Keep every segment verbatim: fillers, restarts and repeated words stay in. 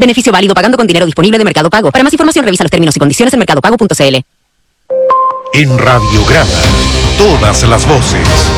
Beneficio válido pagando con dinero disponible de Mercado Pago. Para más información revisa los términos y condiciones en mercado pago punto c l. En Radiograma, todas las voces.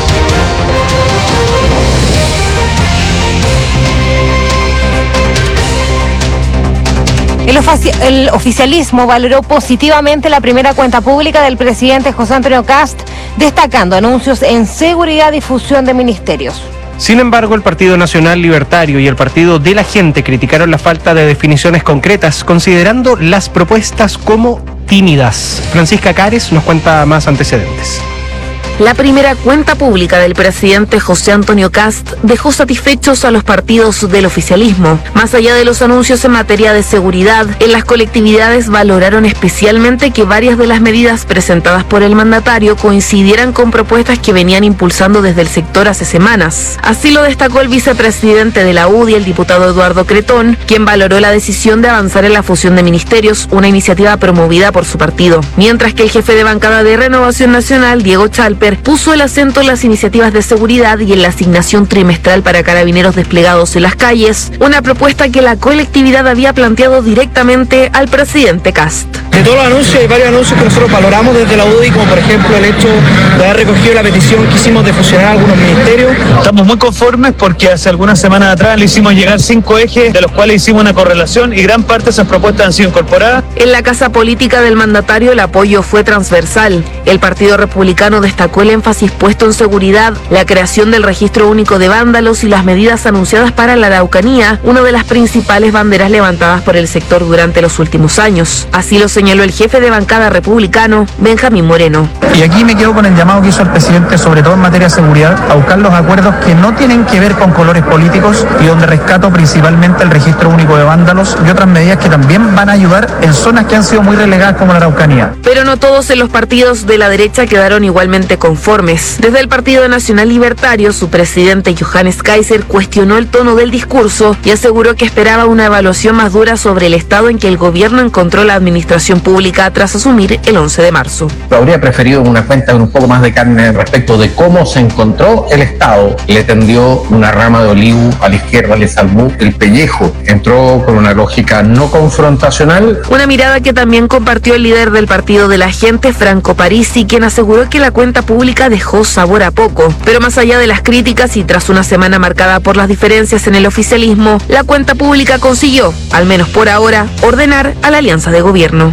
El, ofici el oficialismo valoró positivamente la primera cuenta pública del presidente José Antonio Kast, destacando anuncios en seguridad y fusión de ministerios. Sin embargo, el Partido Nacional Libertario y el Partido de la Gente criticaron la falta de definiciones concretas, considerando las propuestas como tímidas. Francisca Cares nos cuenta más antecedentes. La primera cuenta pública del presidente José Antonio Kast dejó satisfechos a los partidos del oficialismo. Más allá de los anuncios en materia de seguridad, en las colectividades valoraron especialmente que varias de las medidas presentadas por el mandatario coincidieran con propuestas que venían impulsando desde el sector hace semanas. Así lo destacó el vicepresidente de la U D I, el diputado Eduardo Cretón, quien valoró la decisión de avanzar en la fusión de ministerios, una iniciativa promovida por su partido. Mientras que el jefe de bancada de Renovación Nacional, Diego Chalper, puso el acento en las iniciativas de seguridad y en la asignación trimestral para carabineros desplegados en las calles, una propuesta que la colectividad había planteado directamente al presidente Kast. De todos los anuncios, hay varios anuncios que nosotros valoramos desde la U D I, como por ejemplo el hecho de haber recogido la petición que hicimos de fusionar algunos ministerios. Estamos muy conformes porque hace algunas semanas atrás le hicimos llegar cinco ejes, de los cuales hicimos una correlación y gran parte de esas propuestas han sido incorporadas. En la casa política del mandatario el apoyo fue transversal. El Partido Republicano destacó el énfasis puesto en seguridad, la creación del registro único de vándalos y las medidas anunciadas para la Araucanía, una de las principales banderas levantadas por el sector durante los últimos años. Así lo señaló el jefe de bancada republicano, Benjamín Moreno. Y aquí me quedo con el llamado que hizo el presidente, sobre todo en materia de seguridad, a buscar los acuerdos que no tienen que ver con colores políticos y donde rescato principalmente el registro único de vándalos y otras medidas que también van a ayudar en zonas que han sido muy relegadas como la Araucanía. Pero no todos en los partidos de la derecha quedaron igualmente conformes. Desde el Partido Nacional Libertario, su presidente Johannes Kaiser cuestionó el tono del discurso y aseguró que esperaba una evaluación más dura sobre el estado en que el gobierno encontró la administración pública tras asumir el once de marzo. Habría preferido una cuenta con un poco más de carne respecto de cómo se encontró el Estado. Le tendió una rama de olivo a la izquierda, le salvó el pellejo. Entró con una lógica no confrontacional. Una mirada que también compartió el líder del Partido de la Gente, Franco Parisi, quien aseguró que la cuenta pública dejó sabor a poco. Pero más allá de las críticas y tras una semana marcada por las diferencias en el oficialismo, la cuenta pública consiguió, al menos por ahora, ordenar a la alianza de gobierno.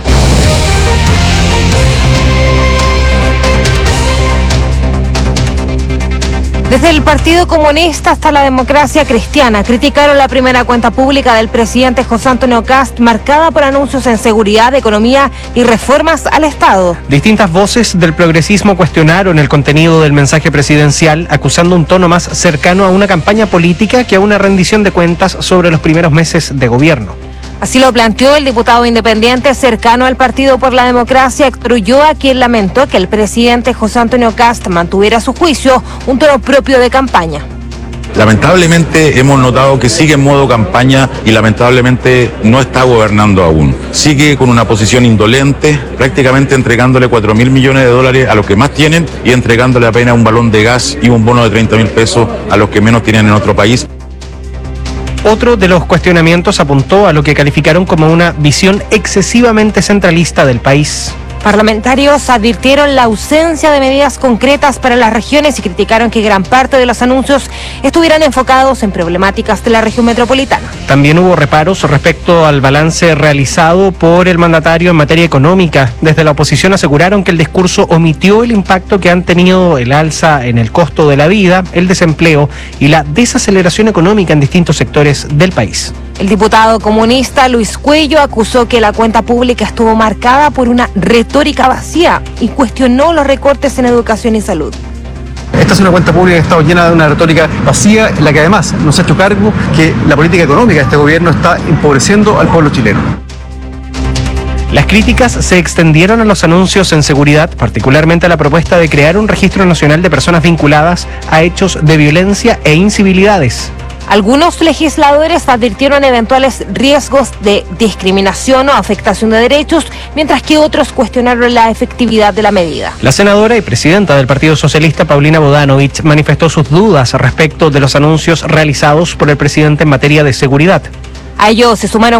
Desde el Partido Comunista hasta la Democracia Cristiana criticaron la primera cuenta pública del presidente José Antonio Kast, marcada por anuncios en seguridad, economía y reformas al Estado. Distintas voces del progresismo cuestionaron el contenido del mensaje presidencial, acusando un tono más cercano a una campaña política que a una rendición de cuentas sobre los primeros meses de gobierno. Así lo planteó el diputado independiente cercano al Partido por la Democracia, Héctor Ulloa, quien lamentó que el presidente José Antonio Kast mantuviera a su juicio un tono propio de campaña. Lamentablemente hemos notado que sigue en modo campaña y lamentablemente no está gobernando aún. Sigue con una posición indolente, prácticamente entregándole cuatro mil millones de dólares a los que más tienen y entregándole apenas un balón de gas y un bono de treinta mil pesos a los que menos tienen en otro país. Otro de los cuestionamientos apuntó a lo que calificaron como una visión excesivamente centralista del país. Parlamentarios advirtieron la ausencia de medidas concretas para las regiones y criticaron que gran parte de los anuncios estuvieran enfocados en problemáticas de la región metropolitana. También hubo reparos respecto al balance realizado por el mandatario en materia económica. Desde la oposición aseguraron que el discurso omitió el impacto que han tenido el alza en el costo de la vida, el desempleo y la desaceleración económica en distintos sectores del país. El diputado comunista Luis Cuello acusó que la cuenta pública estuvo marcada por una retórica vacía y cuestionó los recortes en educación y salud. Esta es una cuenta pública que ha estado llena de una retórica vacía, en la que además nos ha hecho cargo que la política económica de este gobierno está empobreciendo al pueblo chileno. Las críticas se extendieron a los anuncios en seguridad, particularmente a la propuesta de crear un registro nacional de personas vinculadas a hechos de violencia e incivilidades. Algunos legisladores advirtieron eventuales riesgos de discriminación o afectación de derechos, mientras que otros cuestionaron la efectividad de la medida. La senadora y presidenta del Partido Socialista, Paulina Bodanovich, manifestó sus dudas respecto de los anuncios realizados por el presidente en materia de seguridad. A ello se sumaron